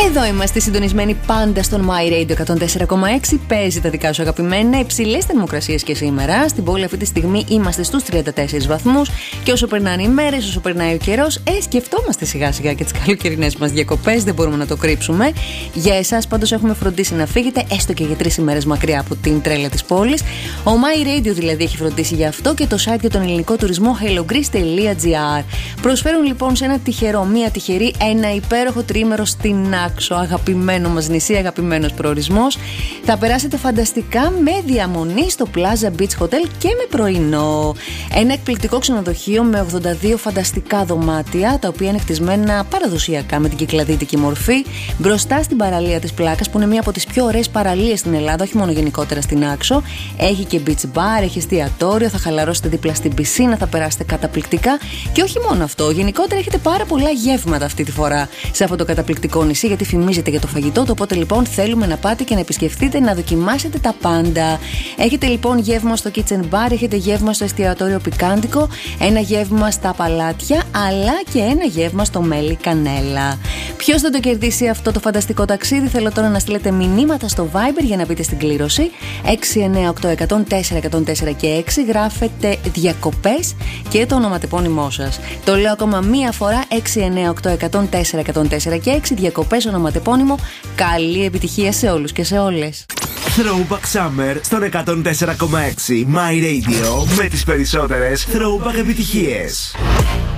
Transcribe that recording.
Εδώ είμαστε συντονισμένοι πάντα στον My Radio 104,6. Παίζει τα δικά σου αγαπημένα. Υψηλές θερμοκρασίες και σήμερα. Στην πόλη αυτή τη στιγμή είμαστε στους 34 βαθμούς. Και όσο περνάνε οι μέρες, όσο περνάει ο καιρός, σκεφτόμαστε σιγά σιγά και τις καλοκαιρινές μας διακοπές. Δεν μπορούμε να το κρύψουμε. Για εσάς πάντως έχουμε φροντίσει να φύγετε, έστω και για 3 ημέρες μακριά από την τρέλα της πόλης. Ο My Radio δηλαδή έχει φροντίσει για αυτό και το site για τον ελληνικό τουρισμό hellogreece.gr. Προσφέρουν λοιπόν σε ένα τυχερό, μία τυχερή, ένα υπέροχο τρίμερο στην Άξο. Αγαπημένο μας νησί, αγαπημένος προορισμός. Θα περάσετε φανταστικά με διαμονή στο Plaza Beach Hotel και με πρωινό. Ένα εκπληκτικό ξενοδοχείο με 82 φανταστικά δωμάτια, τα οποία είναι χτισμένα παραδοσιακά με την κυκλαδίτικη μορφή, μπροστά στην παραλία της Πλάκας, που είναι μία από τις πιο ωραίες παραλίες στην Ελλάδα, όχι μόνο γενικότερα στην Άξο. Έχει και beach bar, έχει εστιατόριο, θα χαλαρώσετε δίπλα στην πισίνα, θα περάσετε καταπληκτικά. Και όχι μόνο αυτό, γενικότερα έχετε πάρα πολλά γεύματα αυτή τη φορά σε αυτό το καταπληκτικό νησί, γιατί φημίζεται για το φαγητό του. Οπότε λοιπόν θέλουμε να πάτε και να επισκεφτείτε, να δοκιμάσετε τα πάντα. Έχετε λοιπόν γεύμα στο kitchen bar, έχετε γεύμα στο εστιατόριο Πικάντικο, ένα γεύμα στα παλάτια, αλλά και ένα γεύμα στο μέλι κανέλα. Ποιος θα το κερδίσει αυτό το φανταστικό ταξίδι? Θέλω τώρα να στείλετε μηνύματα στο Viber για να μπείτε στην κλήρωση. 698-104-104 και 6. Γράφετε διακοπές και το ονοματεπώνυμό σας. Το λέω ακόμα μία φορά. 698-104-104 και 6. Διακοπές, ονοματεπώνυμο. Καλή επιτυχία σε όλους και σε όλες. Throwback Summer στον 104,6 My Radio, με τις περισσότερες throwback επιτυχίες.